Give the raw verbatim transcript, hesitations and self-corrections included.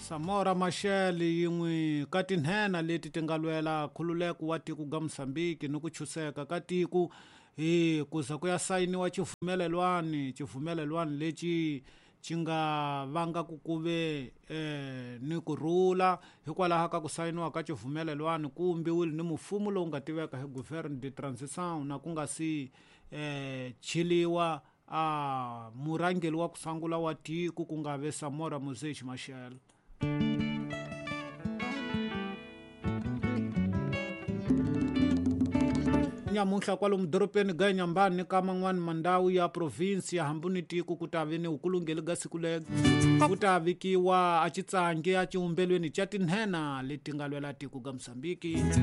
Samora Machel yin'we ka tinhena leti ti nga lwela khululeko wa tiko ga Mozambique ni ku chuseka ka tiko hi kuza ku ya sayiniwa xivumelelwani xivumelelwani lexi xi nga vanga ku kuve eh, ni kurhula hikwalaho ka ku sayiniwa ka xivumelelwani kumbiwile ni mufumo lowu nga tiveka hi government de transition na ku nga si eh, chiliwa a murhangeli wa ku sangula wa tiko ku nga ve Samora Moses Machel. Nyamuntlha kwalomu doropeni ga Nyambani ka man'wani mandawu ya provinsi ya hambuni tiko ku ta ve ni ukulungeli ga siku leri ku ta vikiwa a xitsangi a xihumbelweni xa tinhena leti nga lwela tiko ga Mozambique.